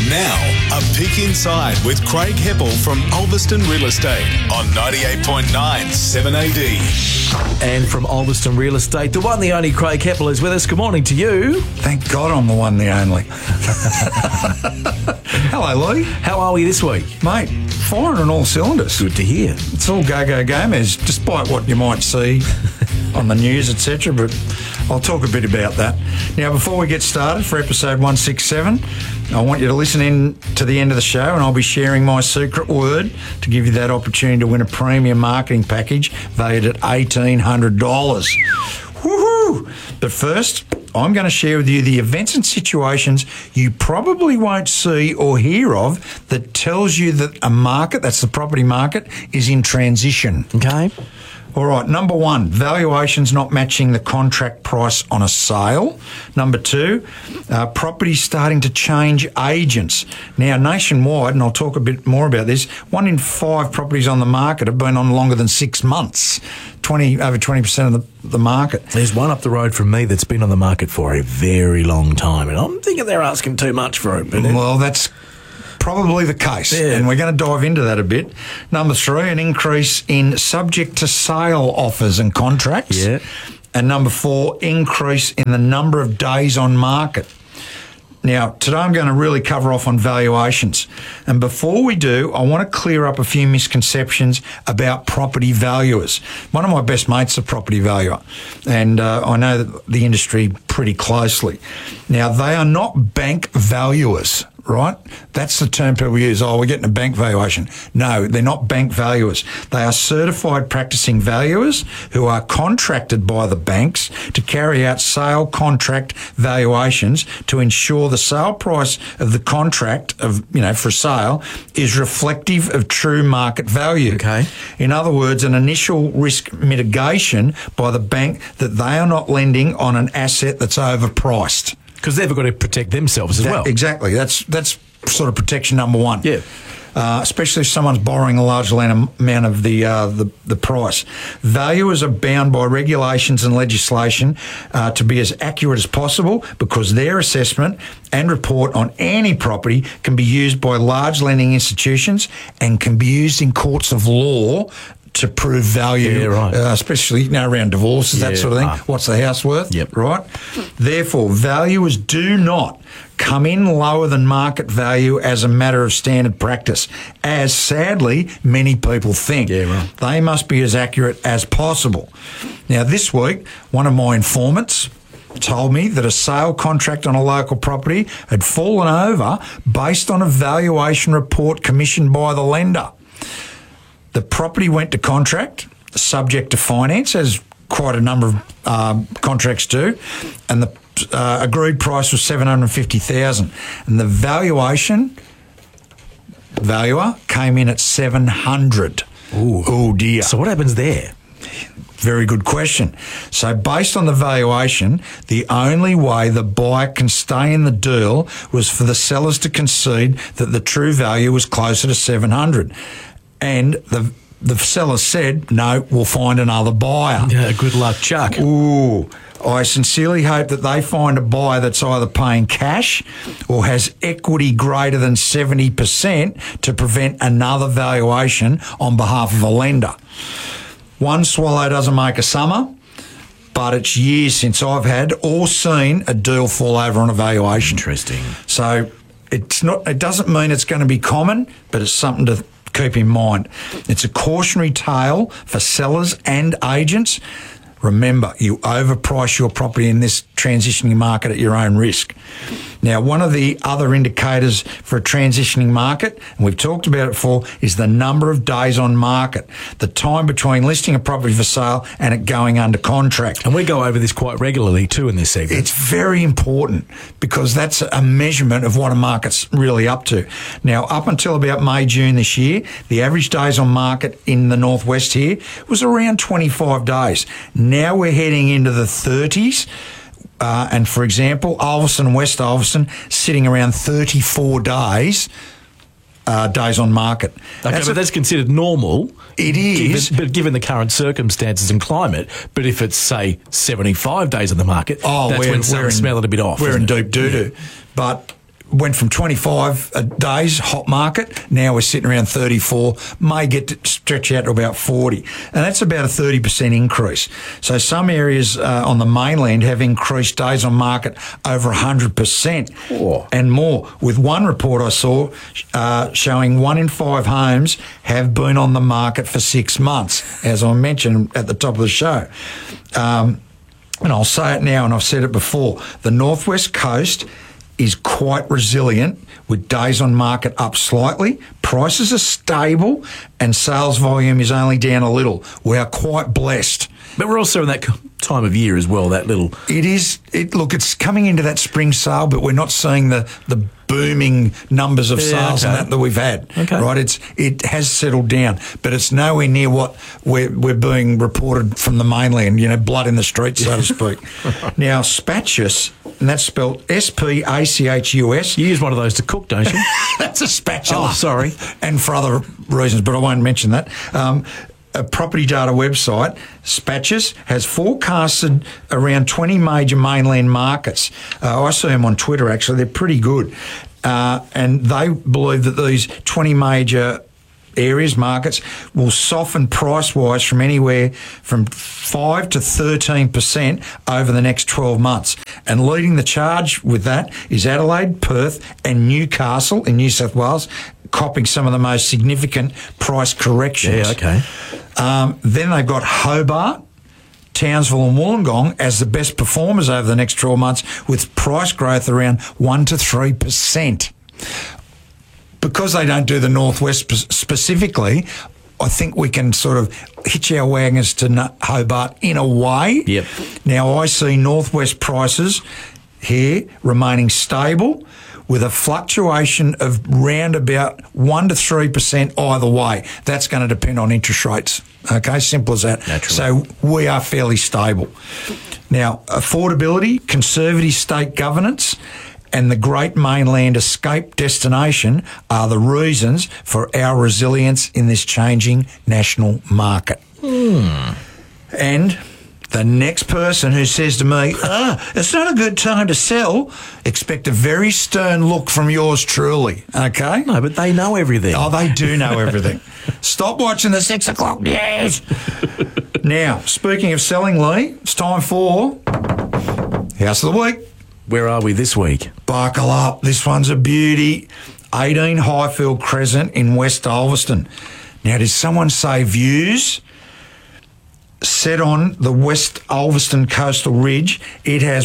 Now, a peek inside with Craig Heppel from Ulverston Real Estate on 98.9 7AD. And from Ulverston Real Estate, the one, the only Craig Heppel is with us. Good morning to you. Thank God I'm the one, the only. Hello, Lee. How are we this week? Mate, firing on all cylinders. Good to hear. It's all go gamers, despite what you might see on the news, etc. But I'll talk a bit about that. Now, before we get started for episode 167, I want you to listen in to the end of the show, and I'll be sharing my secret word to give you that opportunity to win a premium marketing package valued at $1,800. Woohoo! But first, I'm going to share with you the events and situations you probably won't see or hear of that tells you that a market, that's the property market, is in transition. Okay. All right, number one, valuations not matching the contract price on a sale. Number two, property starting to change agents. Now, nationwide, and I'll talk a bit more about this, 1 in 5 properties on the market have been on longer than 6 months. Over 20% of the market. There's one up the road from me that's been on the market for a very long time, and I'm thinking they're asking too much for it. Well, that's probably the case, and we're going to dive into that a bit. Number 3, an increase in subject to sale offers and contracts. Yeah. And number 4, increase in the number of days on market. Now, today I'm going to really cover off on valuations. And before we do, I want to clear up a few misconceptions about property valuers. One of my best mates is a property valuer, and I know the industry pretty closely. Now, they are not bank valuers, right? That's the term people use. Oh, we're getting a bank valuation. No, they're not bank valuers. They are certified practicing valuers who are contracted by the banks to carry out sale contract valuations to ensure the sale price of the contract for sale is reflective of true market value. Okay. In other words, an initial risk mitigation by the bank that they are not lending on an asset that's overpriced. Because they've got to protect themselves as well. Exactly. That's sort of protection number one. Yeah. Especially if someone's borrowing a large amount of the price. Valuers are bound by regulations and legislation to be as accurate as possible because their assessment and report on any property can be used by large lending institutions and can be used in courts of law to prove value, yeah, right. Especially around divorces, that sort of thing. What's the house worth? Yep. Right? Therefore, valuers do not come in lower than market value as a matter of standard practice, as sadly many people think. Yeah, right. They must be as accurate as possible. Now, this week, one of my informants told me that a sale contract on a local property had fallen over based on a valuation report commissioned by the lender. The property went to contract, subject to finance, as quite a number of contracts do, and the agreed price was $750,000, and the valuer came in at $700,000. Oh dear! So what happens there? Very good question. So based on the valuation, the only way the buyer can stay in the deal was for the sellers to concede that the true value was closer to $700,000. And the seller said, no, we'll find another buyer. Yeah, good luck, Chuck. Ooh, I sincerely hope that they find a buyer that's either paying cash or has equity greater than 70% to prevent another valuation on behalf of a lender. One swallow doesn't make a summer, but it's years since I've had or seen a deal fall over on a valuation. Interesting. So it doesn't mean it's going to be common, but it's something to keep in mind. It's a cautionary tale for sellers and agents. Remember, you overprice your property in this transitioning market at your own risk. Now, one of the other indicators for a transitioning market, and we've talked about it before, is the number of days on market, the time between listing a property for sale and it going under contract. And we go over this quite regularly too in this segment. It's very important because that's a measurement of what a market's really up to. Now, up until about May, June this year, the average days on market in the northwest here was around 25 days. Now we're heading into the 30s. And for example, Ulverston and West Ulverston sitting around 34 days on market. Okay, but that's considered normal. It is. Given the current circumstances and climate. But if it's, say, 75 days on the market, that's when some smell it a bit off. We're in deep doo-doo. Yeah. But went from 25 days, hot market. Now we're sitting around 34, may get to stretch out to about 40. And that's about a 30% increase. So some areas on the mainland have increased days on market over 100% and more. With one report I saw showing 1 in 5 homes have been on the market for 6 months, as I mentioned at the top of the show. And I'll say it now, and I've said it before, the Northwest Coast is quite resilient, with days on market up slightly, prices are stable, and sales volume is only down a little. We are quite blessed. But we're also in that time of year as well, that little... It is. Look, it's coming into that spring sale, but we're not seeing the booming numbers of sales and that we've had. Okay. Right? It has settled down, but it's nowhere near what we're being reported from the mainland, blood in the streets, so to speak. Now, Spatchus, and that's spelled S-P-A-C-H-U-S. You use one of those to cook, don't you? That's a spatula. Oh, sorry. And for other reasons, but I won't mention that. A property data website, Spatchus, has forecasted around 20 major mainland markets. I see them on Twitter, actually. They're pretty good. And they believe that these 20 major markets, will soften price-wise from anywhere from 5 to 13% over the next 12 months. And leading the charge with that is Adelaide, Perth and Newcastle in New South Wales, copping some of the most significant price corrections. Yeah, okay. Then they've got Hobart, Townsville and Wollongong as the best performers over the next 12 months, with price growth around 1 to 3%. Because they don't do the Northwest specifically, I think we can sort of hitch our wagons to Hobart in a way. Yep. Now, I see Northwest prices here remaining stable, with a fluctuation of round about 1 to 3% either way. That's going to depend on interest rates. Okay, simple as that. Naturally. So we are fairly stable. Now, affordability, conservative state governance, and the Great Mainland Escape destination are the reasons for our resilience in this changing national market. And the next person who says to me, it's not a good time to sell, expect a very stern look from yours truly, okay? No, but they know everything. Oh, they do know everything. Stop watching the 6 o'clock news. Now, speaking of selling, Lee, it's time for House of the Week. Where are we this week? Buckle up. This one's a beauty. 18 Highfield Crescent in West Ulverston. Now, did someone say views? Set on the West Ulverston coastal ridge, it has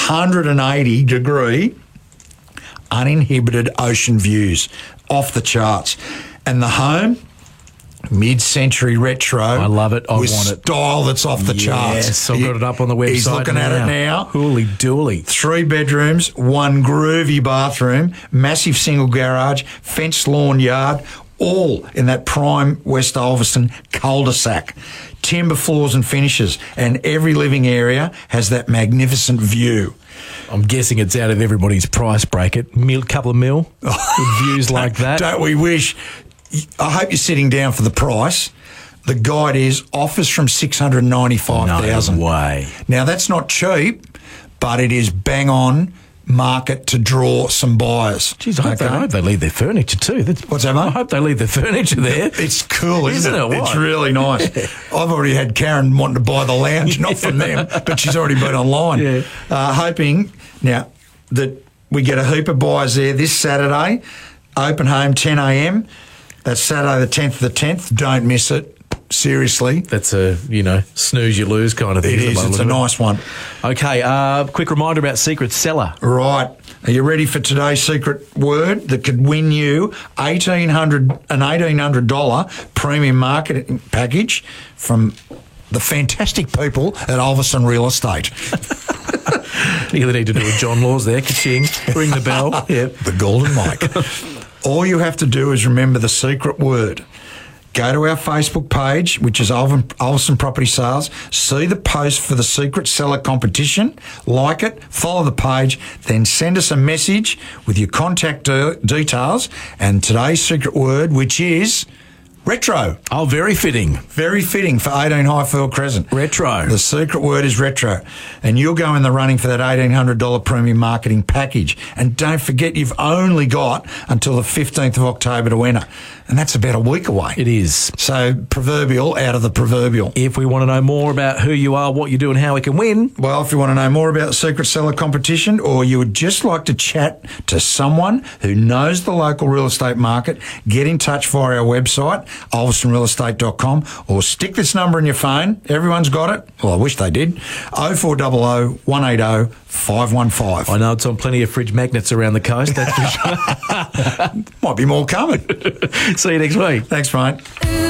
180-degree uninhibited ocean views, off the charts. And the home, mid-century retro. I love it. I with want it. Style that's off the charts. Yes, I've got it up on the website. He's looking at it now. Holy dooly. 3 bedrooms, 1 groovy bathroom, massive single garage, fenced lawn yard, all in that prime West Ulverston cul-de-sac. Timber floors and finishes, and every living area has that magnificent view. I'm guessing it's out of everybody's price bracket. Couple of mil with views like that. Don't we wish? I hope you're sitting down for the price. The guide is offers from $695,000. No way. Now, that's not cheap, but it is bang on market to draw some buyers. Jeez, I hope they leave their furniture too. What's that, mate? I hope they leave their furniture there. It's cool, isn't it? It's really nice. I've already had Karen wanting to buy the lounge, not from them, but she's already been online. Yeah. Hoping now that we get a heap of buyers there this Saturday. Open home 10 a.m. That's Saturday the 10th of the 10th. Don't miss it. Seriously. That's a, snooze you lose kind of thing. It is. It's a nice one. Okay, quick reminder about Secret Seller. Right. Are you ready for today's secret word that could win you an $1,800 premium marketing package from the fantastic people at Ulverston Real Estate? You need to do a John Laws there. Ka-ching. Ring the bell. Yep. The golden mic. All you have to do is remember the secret word. Go to our Facebook page, which is Ulverston Property Sales. See the post for the Secret Seller competition. Like it, follow the page, then send us a message with your contact details and today's secret word, which is Retro. Oh, very fitting. Very fitting for 18 Highfield Crescent. Retro. The secret word is retro. And you'll go in the running for that $1,800 premium marketing package. And don't forget, you've only got until the 15th of October to enter. And that's about a week away. It is. So proverbial out of the proverbial. If we want to know more about who you are, what you do and how we can win. Well, if you want to know more about the Secret Seller competition, or you would just like to chat to someone who knows the local real estate market, get in touch via our website, ulverstonrealestate.com, or stick this number in your phone. Everyone's got it. Well, I wish they did. 0400 180 515. I know it's on plenty of fridge magnets around the coast, that's for sure. Might be more coming. See you next week. Thanks, mate.